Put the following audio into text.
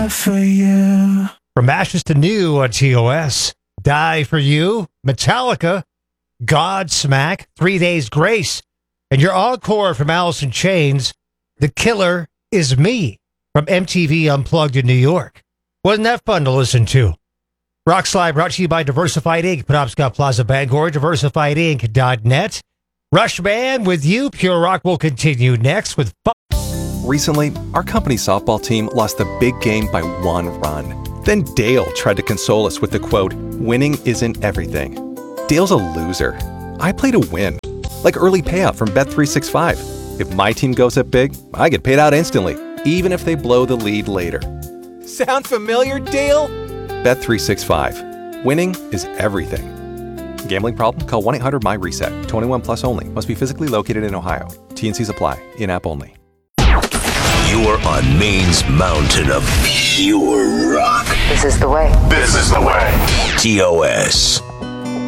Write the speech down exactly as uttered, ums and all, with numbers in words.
die for you. From ashes to new on T O S. Die for You, Metallica, Godsmack, Three Days Grace, and your encore from Alice in Chains, The Killer Is Me, from M T V Unplugged in New York. Wasn't that fun to listen to? Rock Slide brought to you by Diversified Incorporated, Penobscot Plaza, Bangor, diversified inc dot net. Rushman with you. Pure Rock will continue next with fun. Recently, our company softball team lost the big game by one run. Then Dale tried to console us with the quote, "Winning isn't everything." Dale's a loser. I play to win. Like early payout from Bet three sixty-five. If my team goes up big, I get paid out instantly, even if they blow the lead later. Sound familiar, Dale? Bet three sixty-five. Winning is everything. Gambling problem? Call one eight hundred M Y reset. twenty-one plus only. Must be physically located in Ohio. T and Cs apply. In-app only. You're on Maine's mountain of pure rock. This is the way. This is the way. T O S.